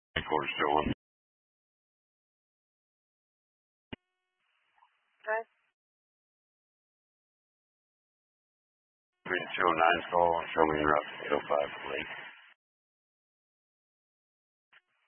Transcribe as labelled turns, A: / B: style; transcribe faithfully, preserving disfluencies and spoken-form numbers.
A: Quarter still on.
B: Okay.
A: Three two oh nine call. Show me in route eight oh five late.